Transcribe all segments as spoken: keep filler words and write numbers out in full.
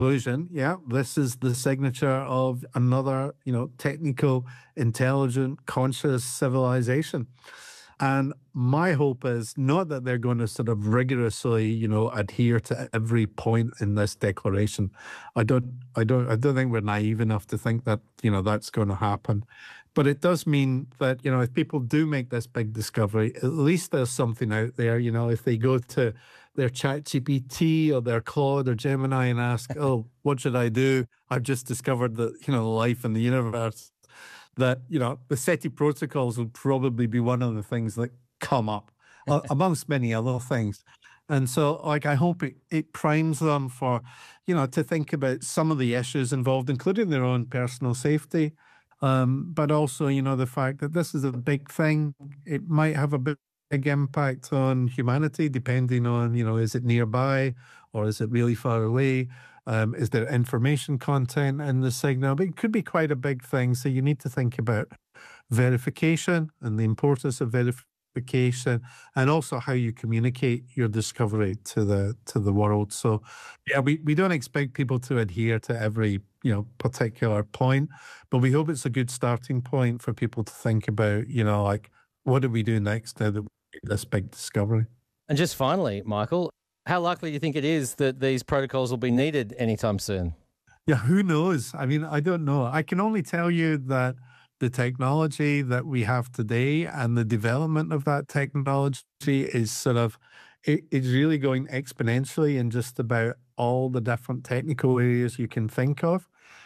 conclusion, yeah, this is the signature of another, you know, technical, intelligent, conscious civilization. And my hope is not that they're going to sort of rigorously, you know, adhere to every point in this declaration. I don't, I don't, I don't think we're naive enough to think that, you know, that's going to happen. But it does mean that, you know, if people do make this big discovery, at least there's something out there. You know, if they go to their ChatGPT or their Claude or Gemini and ask, oh, what should I do? I've just discovered that, you know, life in the universe. That, you know, the SETI protocols will probably be one of the things that come up, amongst many other things. And so, like, I hope it, it primes them for, you know, to think about some of the issues involved, including their own personal safety, um, but also, you know, the fact that this is a big thing. It might have a big, big impact on humanity, depending on, you know, is it nearby or is it really far away? Um, is there information content in the signal? But it could be quite a big thing. So you need to think about verification and the importance of verification, and also how you communicate your discovery to the to the world. So yeah, we, we don't expect people to adhere to every, you know, particular point, but we hope it's a good starting point for people to think about, you know, like, what do we do next now that we make this big discovery? And just finally, Michael, how likely do you think it is that these protocols will be needed anytime soon? Yeah, who knows? I mean, I don't know. I can only tell you that the technology that we have today and the development of that technology is sort of, it, it's really going exponentially in just about all the different technical areas you can think of.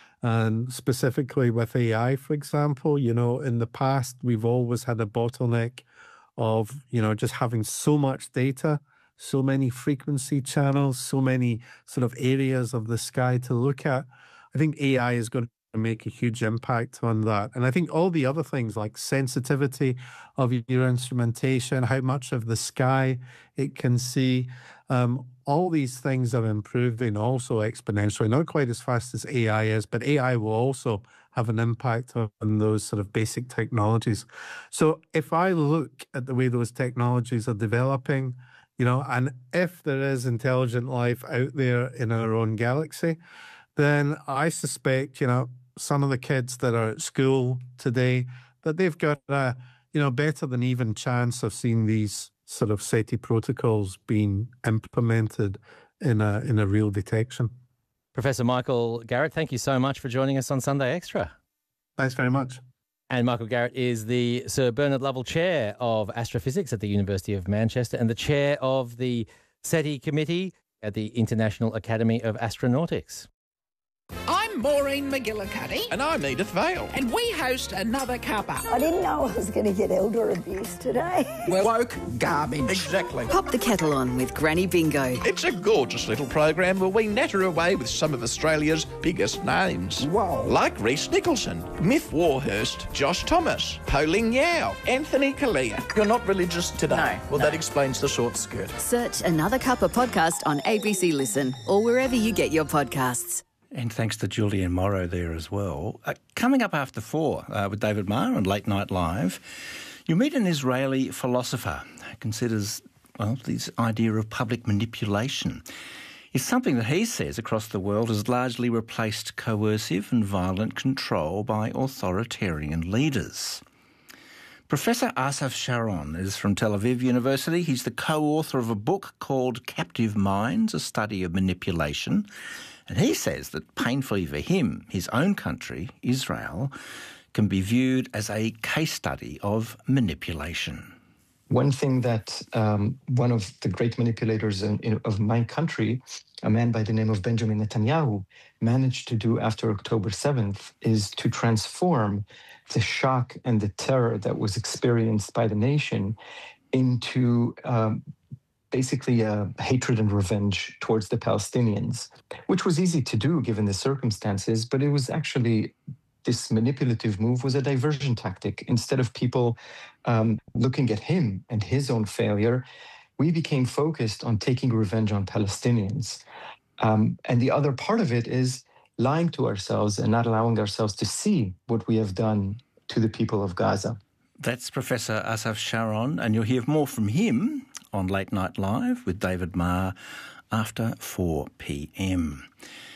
And specifically with A I, for example, you know, in the past, we've always had a bottleneck of, you know, just having so much data, so many frequency channels, so many sort of areas of the sky to look at. I think A I is going to make a huge impact on that. And I think all the other things like sensitivity of your instrumentation, how much of the sky it can see, um, all these things are improving also exponentially, not quite as fast as A I is, but A I will also have an impact on those sort of basic technologies. So if I look at the way those technologies are developing, you know, and if there is intelligent life out there in our own galaxy, then I suspect, you know, some of the kids that are at school today, that they've got a, you know, better than even chance of seeing these sort of SETI protocols being implemented in a in a real detection. Professor Michael Garrett, thank you so much for joining us on Sunday Extra. Thanks very much. And Michael Garrett is the Sir Bernard Lovell Chair of Astrophysics at the University of Manchester and the Chair of the SETI Committee at the International Academy of Astronautics. I'm Maureen McGillicuddy. And I'm Edith Vale. And we host another cuppa. I didn't know I was going to get elder abuse today. Well, woke garbage. Exactly. Pop the kettle on with Granny Bingo. It's a gorgeous little program where we natter away with some of Australia's biggest names. Whoa. Like Rhys Nicholson, Myth Warhurst, Josh Thomas, Ho Ling Yao, Anthony Kalia. You're not religious today? No. Well, no. that explains the short skirt. Search Another Cuppa podcast on A B C Listen or wherever you get your podcasts. And thanks to Julian Morrow there as well. Uh, coming up after four uh, with David Marr on Late Night Live, you meet an Israeli philosopher who considers, well, this idea of public manipulation. It's something that he says across the world has largely replaced coercive and violent control by authoritarian leaders. Professor Asaf Sharon is from Tel Aviv University. He's the co-author of a book called Captive Minds, A Study of Manipulation. And he says that painfully for him, his own country, Israel, can be viewed as a case study of manipulation. One thing that um, one of the great manipulators in, in, of my country, a man by the name of Benjamin Netanyahu, managed to do after October seventh is to transform the shock and the terror that was experienced by the nation into um, basically a hatred and revenge towards the Palestinians, which was easy to do given the circumstances, but it was actually, this manipulative move was a diversion tactic. Instead of people um, looking at him and his own failure, we became focused on taking revenge on Palestinians. Um, and the other part of it is lying to ourselves and not allowing ourselves to see what we have done to the people of Gaza. That's Professor Asaf Sharon, and you'll hear more from him on Late Night Live with David Marr after four p.m.